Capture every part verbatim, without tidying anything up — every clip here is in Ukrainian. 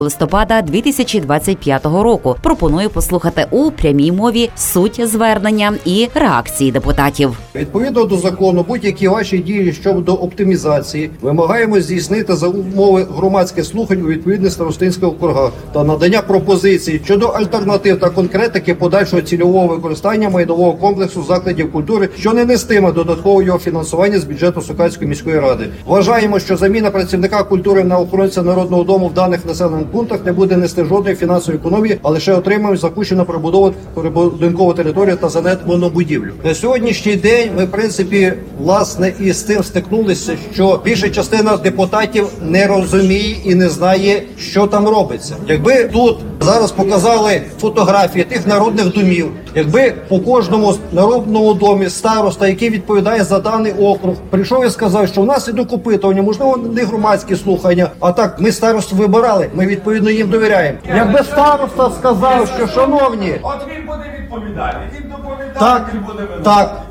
листопада дві тисячі двадцять п'ятого року. Пропоную послухати у прямій мові суть звернення і реакції депутатів. Відповідно до закону, будь-які ваші дії щодо оптимізації вимагаємо здійснити за умови громадських слухань у відповідних старостинських округах та надання пропозицій щодо альтернатив та конкретики подальшого цільового використання майнового комплексу закладів культури, що не нестиме додаткового його фінансування з бюджету Сокальської міської ради. Вважаємо, що заміна працівника культури на охоронця Народного дому в даних населених пунктах не буде нести жодної фінансової економії, а лише отримаємо запущену прибудову прибудинкову територію та занедбану будівлю. На сьогоднішній день ми, в принципі, власне, і з тим стикнулися, що більша частина депутатів не розуміє і не знає, що там робиться. Якби тут зараз показали фотографії тих народних домів, якби по кожному народному домі староста, який відповідає за даний округ, прийшов і сказав, що у нас ідуть опитування, можливо, не громадські слухання, а так, ми старосту вибирали, ми відповідно їм довіряємо. Якби староста сказав, що, шановні... От він буде відповідальний, він доповідає, так, він буде винувати. Так,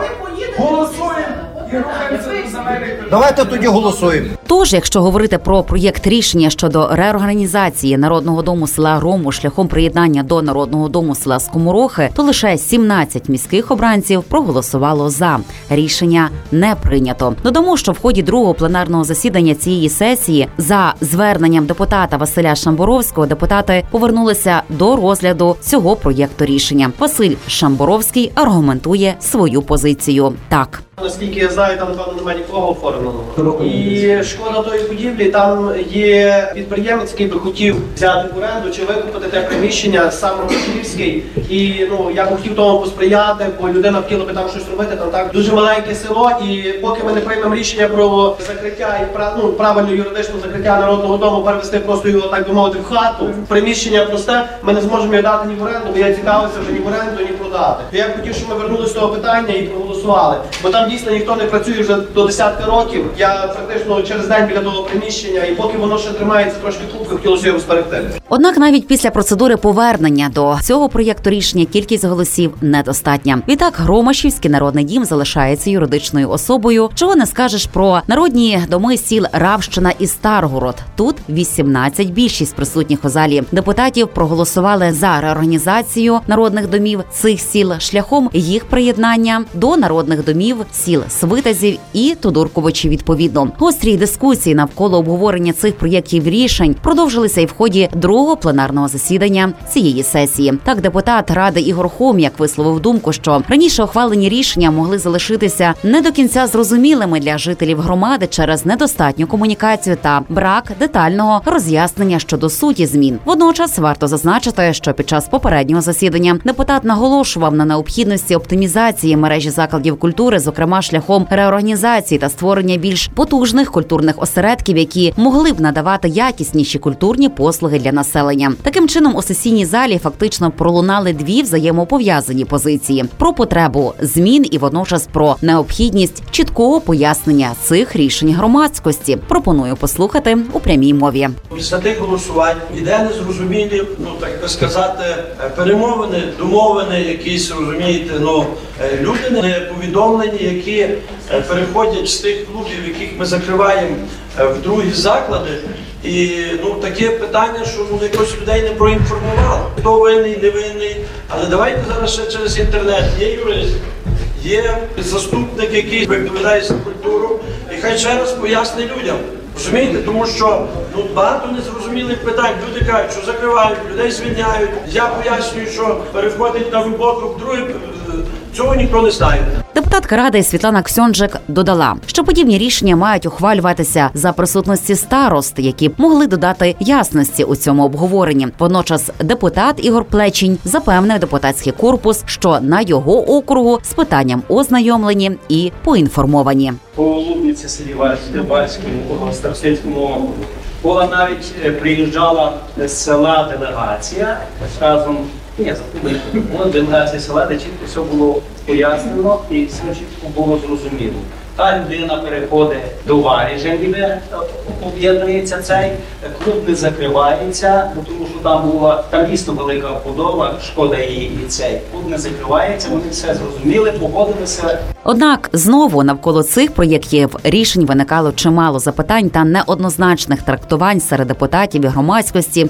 Голосуємо і рухаємося до земельних. давайте тоді голосуємо. Тож, якщо говорити про проєкт рішення щодо реорганізації Народного дому села Рому шляхом приєднання до Народного дому села Скоморохи, то лише сімнадцять міських обранців проголосувало за. Рішення не прийнято. Додамо, що в ході другого пленарного засідання цієї сесії за зверненням депутата Василя Шамборовського депутати повернулися до розгляду цього проєкту рішення. Василь Шамборовський аргументує свою позицію так. Наскільки я знаю, там, напевно, немає нікого оформленого. І шкода тої будівлі, там є підприємець, який би хотів взяти в оренду чи викупити те приміщення, сам Ромашківський. І ну, я б хотів тому посприяти, бо людина хотіла би там щось робити, там так дуже маленьке село. І поки ми не приймемо рішення про закриття і ну, правильне юридичне закриття Народного дому, перевести просто його, так би мовити, в хату, приміщення просте, ми не зможемо його дати ні в оренду, бо я цікавився вже ні в оренду, ні продати. Я б хотів, щоб ми вернулися до того питання і проголосували. Бо там дійсно ніхто не працює вже до десятки років. Я практично через день біля того приміщення, і поки воно ще тримається трошки кубки, хотілося його зберегти. Однак навіть після процедури повернення до цього проєкту рішення кількість голосів недостатня. Відтак Ромашівський народний дім залишається юридичною особою. Чого не скажеш про народні доми сіл Равщина і Старгород. Тут вісімнадцять, більшість присутніх у залі депутатів проголосували за реорганізацію народних домів цих сіл шляхом їх приєднання до народних домів сіл Свитязів і Тодурковичі відповідно. Гострі дискусії навколо обговорення цих проєктів рішень продовжилися і в ході другого пленарного засідання цієї сесії. Так, депутат Ради Ігор Хом'як висловив думку, що раніше ухвалені рішення могли залишитися не до кінця зрозумілими для жителів громади через недостатню комунікацію та брак детального роз'яснення щодо суті змін. Водночас варто зазначити, що під час попереднього засідання депутат наголошував на необхідності оптимізації мережі закладів культури, зокрема шляхом реорганізації та створення більш потужних культурних осередків, які могли б надавати якісніші культурні послуги для населення. Таким чином, у сесійній залі фактично пролунали дві взаємопов'язані позиції – про потребу змін і водночас про необхідність чіткого пояснення цих рішень громадськості. Пропоную послухати у прямій мові. Після тих голосувань іде незрозумілі, ну так би сказати, перемовини, домовини, якісь, розумієте, ну люди не повідомлені, які переходять з тих клубів, яких ми закриваємо в другі заклади. І ну таке питання, що ну, якось людей не проінформували. Хто винний, не винний. Але давайте зараз ще через інтернет. Є юрист, є заступник, який відповідає за культуру, і хай ще раз пояснить людям. Розумієте? Тому що ну, багато незрозумілих питань. Люди кажуть, що закривають, людей звільняють. Я пояснюю, що переходить на роботу в друге. Цього ніхто не знає. Депутатка Ради Світлана Ксьонджик додала, що подібні рішення мають ухвалюватися за присутності старост, які б могли додати ясності у цьому обговоренні. Водночас депутат Ігор Плечінь запевнив депутатський корпус, що на його округу з питанням ознайомлені і поінформовані. По Лубниці, селі Вальському, Старостинському округу була навіть приїжджала з села делегація разом. Ні, за делегація села, де чітко все було пояснено і все чітко було зрозуміло. та людина переходить до варіжень, де об'єднується цей, клуб не закривається, бо тому що там була, там дійсно велика вбудова, шкода її і цей. Клуб не закривається, вони все зрозуміли, погодилися. Однак знову навколо цих проєктів рішень виникало чимало запитань та неоднозначних трактувань серед депутатів і громадськості.